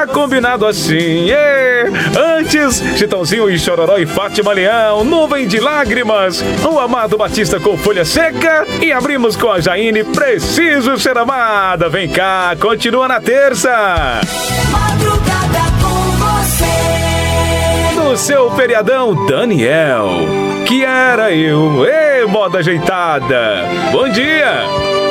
combinado assim. Antes, Chitãozinho e Chororó e Fátima Leão, Nuvem de Lágrimas, o Amado Batista com Folha Seca e abrimos com a Jaine, Preciso Ser Amada. Vem cá, continua na terça. Madrugada com você. No seu feriadão, Daniel, que era eu. Moda ajeitada. Bom dia.